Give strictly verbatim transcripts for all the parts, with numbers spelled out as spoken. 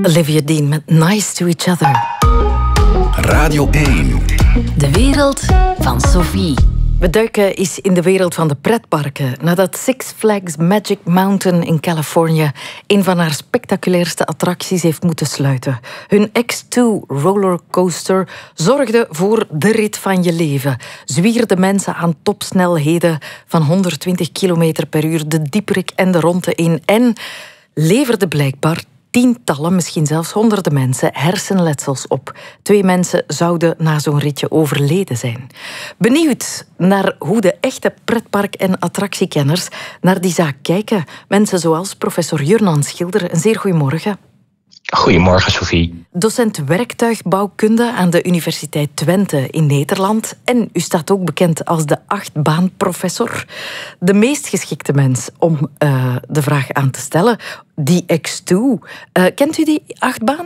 Olivia Dean met Nice to Each Other. Radio één. De wereld van Sophie. We duiken eens in de wereld van de pretparken. Nadat Six Flags Magic Mountain in Californië een van haar spectaculairste attracties heeft moeten sluiten. Hun X twee rollercoaster zorgde voor de rit van je leven. Zwierde mensen aan topsnelheden van honderdtwintig kilometer per uur de dieperik en de ronde in en leverde blijkbaar tientallen, misschien zelfs honderden mensen hersenletsels op. Twee mensen zouden na zo'n ritje overleden zijn. Benieuwd naar hoe de echte pretpark- en attractiekenners naar die zaak kijken. Mensen zoals professor Jurnan Schilder. Een zeer goedemorgen. Goedemorgen, Sophie. Docent werktuigbouwkunde aan de Universiteit Twente in Nederland. En u staat ook bekend als de achtbaanprofessor. De meest geschikte mens om uh, de vraag aan te stellen. Die X twee. Uh, kent u die achtbaan?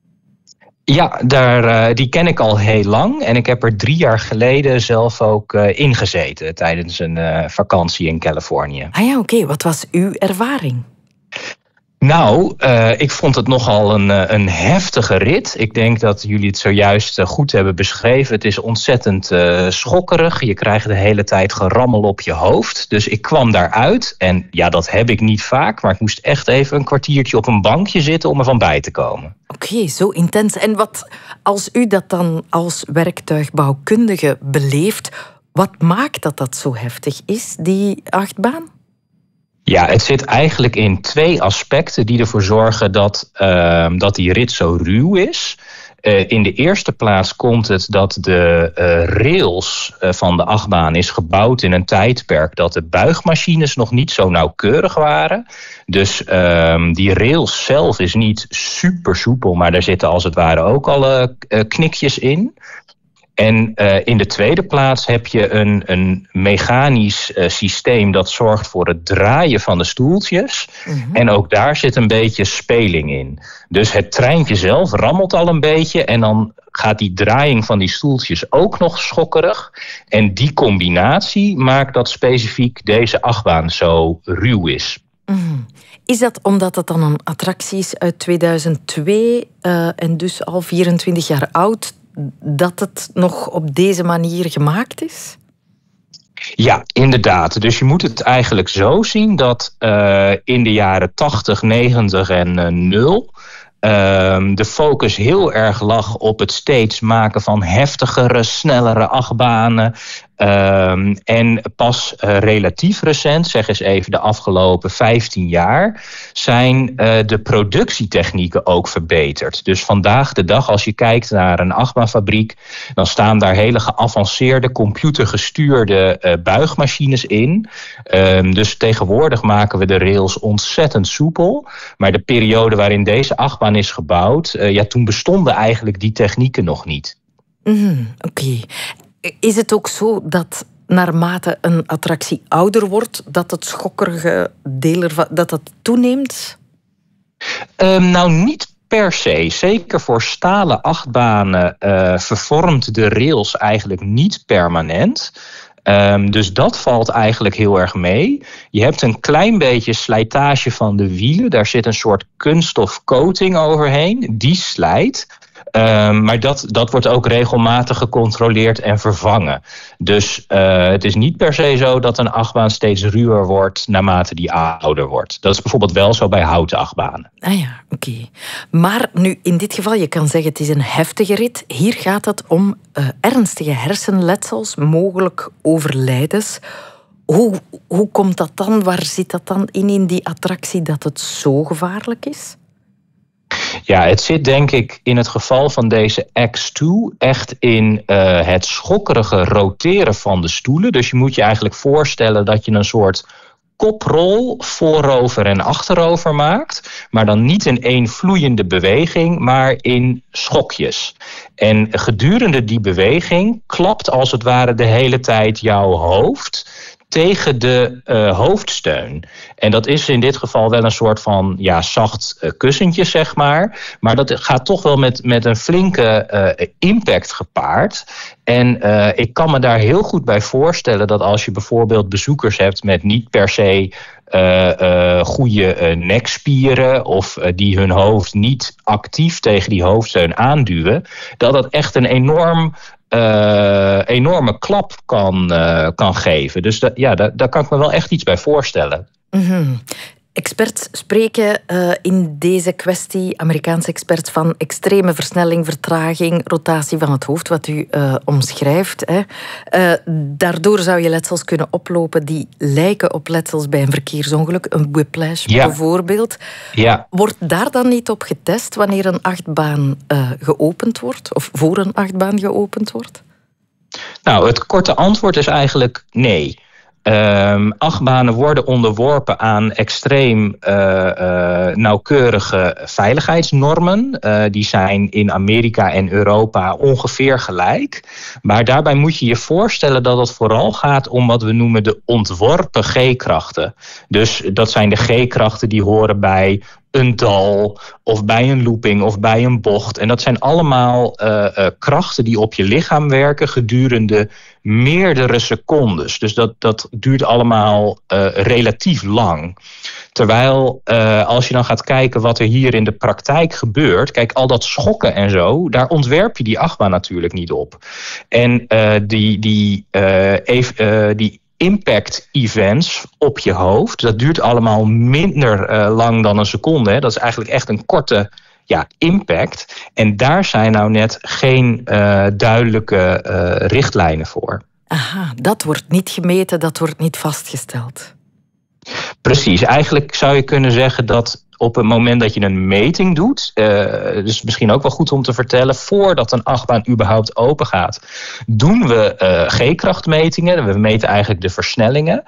Ja, daar, uh, die ken ik al heel lang. En ik heb er drie jaar geleden zelf ook uh, ingezeten tijdens een uh, vakantie in Californië. Ah ja, oké. Okay. Wat was uw ervaring? Nou, uh, ik vond het nogal een, een heftige rit. Ik denk dat jullie het zojuist goed hebben beschreven. Het is ontzettend uh, schokkerig. Je krijgt de hele tijd gerammel op je hoofd. Dus ik kwam daaruit. En ja, dat heb ik niet vaak. Maar ik moest echt even een kwartiertje op een bankje zitten om er van bij te komen. Oké, okay, zo intens. En wat, als u dat dan als werktuigbouwkundige beleeft, wat maakt dat dat zo heftig is, die achtbaan? Ja, het zit eigenlijk in twee aspecten die ervoor zorgen dat, uh, dat die rit zo ruw is. Uh, in de eerste plaats komt het dat de uh, rails uh, van de achtbaan is gebouwd in een tijdperk dat de buigmachines nog niet zo nauwkeurig waren. Dus uh, die rails zelf is niet super soepel, maar daar zitten als het ware ook al uh, knikjes in. En uh, in de tweede plaats heb je een, een mechanisch uh, systeem dat zorgt voor het draaien van de stoeltjes. Mm-hmm. En ook daar zit een beetje speling in. Dus het treintje zelf rammelt al een beetje en dan gaat die draaiing van die stoeltjes ook nog schokkerig. En die combinatie maakt dat specifiek deze achtbaan zo ruw is. Mm-hmm. Is dat omdat het dan een attractie is uit tweeduizend twee uh, en dus al vierentwintig jaar oud, dat het nog op deze manier gemaakt is? Ja, inderdaad. Dus je moet het eigenlijk zo zien dat uh, in de jaren tachtig, negentig en uh, nul... Uh, de focus heel erg lag op het steeds maken van heftigere, snellere achtbanen. Uh, en pas uh, relatief recent, zeg eens even de afgelopen vijftien jaar, zijn uh, de productietechnieken ook verbeterd. Dus vandaag de dag, als je kijkt naar een achtbaanfabriek, dan staan daar hele geavanceerde, computergestuurde uh, buigmachines in. Uh, dus tegenwoordig maken we de rails ontzettend soepel. Maar de periode waarin deze achtbaan is gebouwd, uh, ja, toen bestonden eigenlijk die technieken nog niet. Mm, Oké. Okay. Is het ook zo dat naarmate een attractie ouder wordt, dat het schokkerige deel ervan, dat dat toeneemt? Um, nou, niet per se. Zeker voor stalen achtbanen uh, vervormt de rails eigenlijk niet permanent. Um, dus dat valt eigenlijk heel erg mee. Je hebt een klein beetje slijtage van de wielen. Daar zit een soort kunststof coating overheen. Die slijt. Um, maar dat, dat wordt ook regelmatig gecontroleerd en vervangen. Dus uh, het is niet per se zo dat een achtbaan steeds ruwer wordt naarmate die ouder wordt. Dat is bijvoorbeeld wel zo bij houten achtbanen. Ah ja, oké. Okay. Maar nu, in dit geval, je kan zeggen het is een heftige rit. Hier gaat het om uh, ernstige hersenletsels, mogelijk overlijdens. Hoe, hoe komt dat dan? Waar zit dat dan in, in die attractie dat het zo gevaarlijk is? Ja, het zit denk ik in het geval van deze X twee echt in uh, het schokkerige roteren van de stoelen. Dus je moet je eigenlijk voorstellen dat je een soort koprol voorover en achterover maakt. Maar dan niet in één vloeiende beweging, maar in schokjes. En gedurende die beweging klapt als het ware de hele tijd jouw hoofd tegen de uh, hoofdsteun. En dat is in dit geval wel een soort van ja, zacht uh, kussentje, zeg maar. Maar dat gaat toch wel met, met een flinke uh, impact gepaard. En uh, ik kan me daar heel goed bij voorstellen dat als je bijvoorbeeld bezoekers hebt met niet per se Uh, uh, goede uh, nekspieren of uh, die hun hoofd niet actief tegen die hoofdsteun aanduwen, dat dat echt een enorm, uh, enorme klap kan, uh, kan geven. Dus dat, ja, daar, daar kan ik me wel echt iets bij voorstellen. Mm-hmm. Experts spreken uh, in deze kwestie, Amerikaanse experts, van extreme versnelling, vertraging, rotatie van het hoofd, wat u uh, omschrijft. Hè. Uh, daardoor zou je letsels kunnen oplopen die lijken op letsels bij een verkeersongeluk, een whiplash ja. bijvoorbeeld. Ja. Wordt daar dan niet op getest wanneer een achtbaan uh, geopend wordt, of voor een achtbaan geopend wordt? Nou, het korte antwoord is eigenlijk nee. Um, achtbanen worden onderworpen aan extreem uh, uh, nauwkeurige veiligheidsnormen. Uh, die zijn in Amerika en Europa ongeveer gelijk. Maar daarbij moet je je voorstellen dat het vooral gaat om wat we noemen de ontworpen G-krachten. Dus dat zijn de G-krachten die horen bij een dal of bij een looping of bij een bocht. En dat zijn allemaal uh, uh, krachten die op je lichaam werken gedurende meerdere secondes. Dus dat, dat duurt allemaal uh, relatief lang. Terwijl uh, als je dan gaat kijken wat er hier in de praktijk gebeurt, kijk, al dat schokken en zo, daar ontwerp je die achtbaan natuurlijk niet op. En uh, die, die, uh, ev- uh, die impact events op je hoofd, dat duurt allemaal minder uh, lang dan een seconde. Hè. Dat is eigenlijk echt een korte ja, impact. En daar zijn nou net geen uh, duidelijke uh, richtlijnen voor. Aha, dat wordt niet gemeten, dat wordt niet vastgesteld. Precies, eigenlijk zou je kunnen zeggen dat op het moment dat je een meting doet, uh, dus misschien ook wel goed om te vertellen, voordat een achtbaan überhaupt open gaat, doen we uh, G-krachtmetingen. We meten eigenlijk de versnellingen.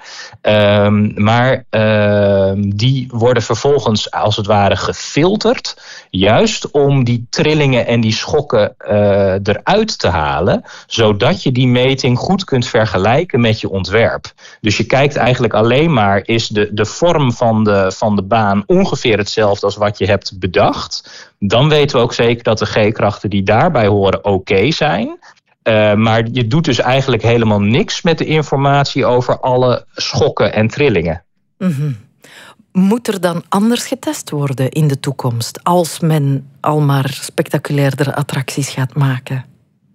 Um, maar uh, die worden vervolgens als het ware gefilterd, juist om die trillingen en die schokken uh, eruit te halen, zodat je die meting goed kunt vergelijken met je ontwerp. Dus je kijkt eigenlijk alleen maar, is de, de vorm van de, van de baan ongeveer hetzelfde als wat je hebt bedacht. Dan weten we ook zeker dat de G-krachten die daarbij horen oké okay zijn. Uh, maar je doet dus eigenlijk helemaal niks met de informatie over alle schokken en trillingen. Mm-hmm. Moet er dan anders getest worden in de toekomst, als men al maar spectaculairder attracties gaat maken?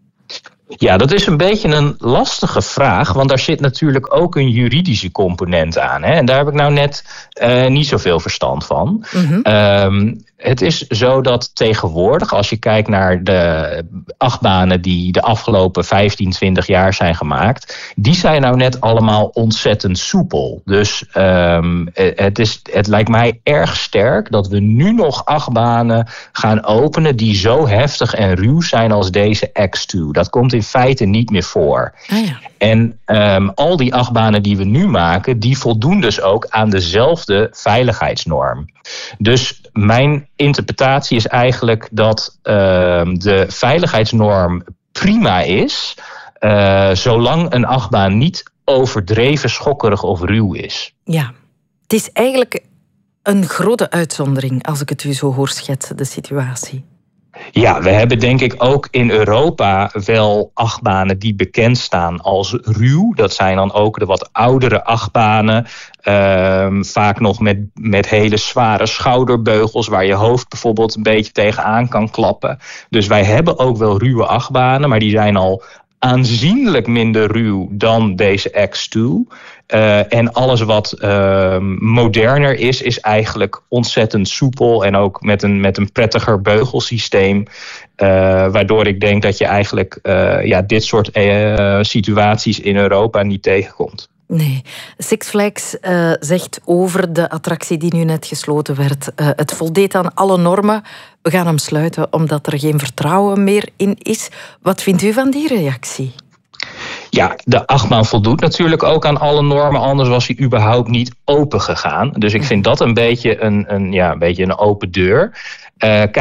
Ja, dat is een beetje een lastige vraag, want daar zit natuurlijk ook een juridische component aan. Hè? En daar heb ik nou net uh, niet zoveel verstand van. Mm-hmm. Um, het is zo dat tegenwoordig, als je kijkt naar de achtbanen die de afgelopen vijftien, twintig jaar zijn gemaakt, die zijn nou net allemaal ontzettend soepel. Dus um, het, is, het lijkt mij erg sterk dat we nu nog achtbanen gaan openen die zo heftig en ruw zijn als deze X twee. Dat komt in feite niet meer voor. Ah ja. En um, al die achtbanen die we nu maken, die voldoen dus ook aan dezelfde veiligheidsnorm. Dus mijn interpretatie is eigenlijk dat uh, de veiligheidsnorm prima is, uh, zolang een achtbaan niet overdreven schokkerig of ruw is. Ja, het is eigenlijk een grote uitzondering als ik het u zo hoor schetsen, de situatie. Ja, we hebben denk ik ook in Europa wel achtbanen die bekend staan als ruw. Dat zijn dan ook de wat oudere achtbanen. Uh, vaak nog met, met hele zware schouderbeugels waar je hoofd bijvoorbeeld een beetje tegenaan kan klappen. Dus wij hebben ook wel ruwe achtbanen, maar die zijn al aanzienlijk minder ruw dan deze X twee. Uh, en alles wat uh, moderner is, is eigenlijk ontzettend soepel en ook met een, met een prettiger beugelsysteem. Uh, waardoor ik denk dat je eigenlijk uh, ja, dit soort uh, situaties in Europa niet tegenkomt. Nee. Six Flags uh, zegt over de attractie die nu net gesloten werd, uh, het voldeed aan alle normen. We gaan hem sluiten omdat er geen vertrouwen meer in is. Wat vindt u van die reactie? Ja, de achtbaan voldoet natuurlijk ook aan alle normen, anders was hij überhaupt niet open gegaan. Dus ik vind dat een beetje een, een, ja, een, beetje een open deur. Uh, kijk,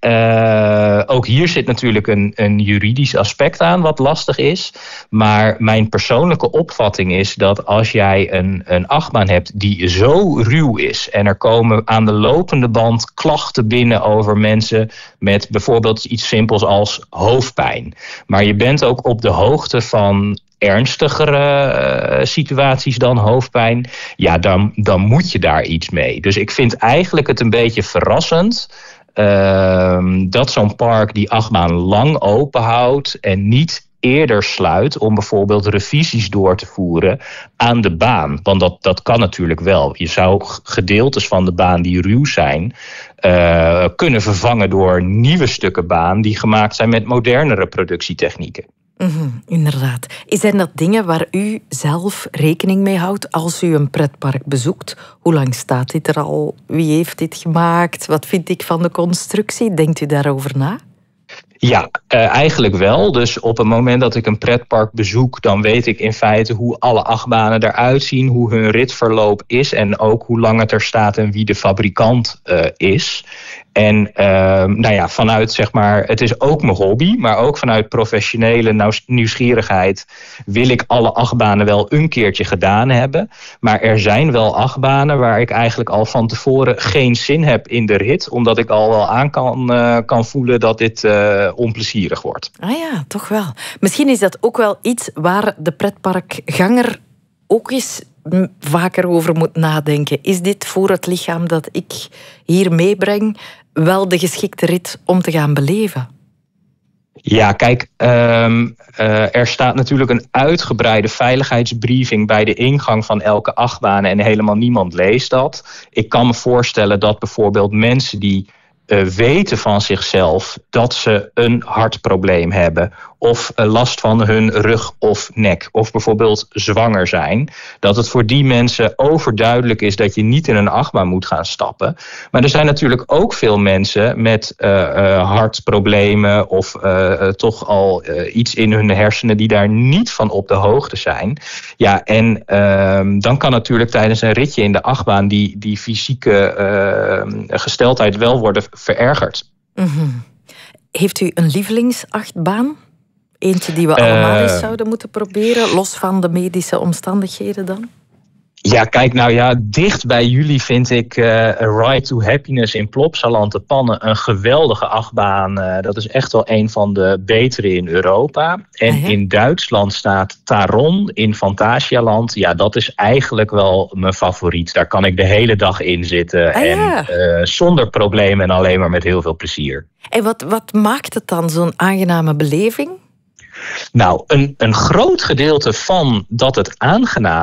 uh, ook hier zit natuurlijk een, een juridisch aspect aan wat lastig is. Maar mijn persoonlijke opvatting is dat als jij een, een achtbaan hebt die zo ruw is en er komen aan de lopende band klachten binnen over mensen met bijvoorbeeld iets simpels als hoofdpijn. Maar je bent ook op de hoogte van ernstigere uh, situaties dan hoofdpijn, ja, dan, dan moet je daar iets mee. Dus ik vind eigenlijk het een beetje verrassend uh, dat zo'n park die achtbaan lang open houdt en niet eerder sluit om bijvoorbeeld revisies door te voeren aan de baan. Want dat, dat kan natuurlijk wel. Je zou gedeeltes van de baan die ruw zijn uh, kunnen vervangen door nieuwe stukken baan die gemaakt zijn met modernere productietechnieken. Mm-hmm, inderdaad. Zijn dat dingen waar u zelf rekening mee houdt als u een pretpark bezoekt? Hoe lang staat dit er al? Wie heeft dit gemaakt? Wat vind ik van de constructie? Denkt u daarover na? Ja, uh, eigenlijk wel. Dus op het moment dat ik een pretpark bezoek, dan weet ik in feite hoe alle achtbanen eruit zien, hoe hun ritverloop is en ook hoe lang het er staat en wie de fabrikant uh, is. En uh, nou ja, vanuit zeg maar, het is ook mijn hobby, maar ook vanuit professionele nieuwsgierigheid wil ik alle achtbanen wel een keertje gedaan hebben. Maar er zijn wel achtbanen waar ik eigenlijk al van tevoren geen zin heb in de rit, omdat ik al wel aan kan, uh, kan voelen dat dit uh, onplezierig wordt. Ah ja, toch wel. Misschien is dat ook wel iets waar de pretparkganger ook eens vaker over moet nadenken. Is dit voor het lichaam dat ik hier meebreng wel de geschikte rit om te gaan beleven? Ja, kijk, um, uh, er staat natuurlijk een uitgebreide veiligheidsbriefing bij de ingang van elke achtbaan en helemaal niemand leest dat. Ik kan me voorstellen dat bijvoorbeeld mensen die Uh, weten van zichzelf dat ze een hartprobleem hebben of uh, last van hun rug of nek of bijvoorbeeld zwanger zijn, dat het voor die mensen overduidelijk is dat je niet in een achtbaan moet gaan stappen. Maar er zijn natuurlijk ook veel mensen met uh, uh, hartproblemen of uh, uh, toch al uh, iets in hun hersenen die daar niet van op de hoogte zijn. Ja, en uh, dan kan natuurlijk tijdens een ritje in de achtbaan die, die fysieke uh, gesteldheid wel worden verergerd. Mm-hmm. Heeft u een lievelingsachtbaan? Eentje die we allemaal uh, eens zouden moeten proberen, los van de medische omstandigheden dan? Ja, kijk, nou ja, dicht bij jullie vind ik uh, A Ride to Happiness in Plopsaland de Pannen een geweldige achtbaan. Uh, dat is echt wel een van de betere in Europa. En uh-huh. in Duitsland staat Taron in Phantasialand. Ja, dat is eigenlijk wel mijn favoriet. Daar kan ik de hele dag in zitten. Uh, en ja. uh, zonder problemen en alleen maar met heel veel plezier. En wat, wat maakt het dan zo'n aangename beleving? Nou, een, een groot gedeelte van dat het aangenaam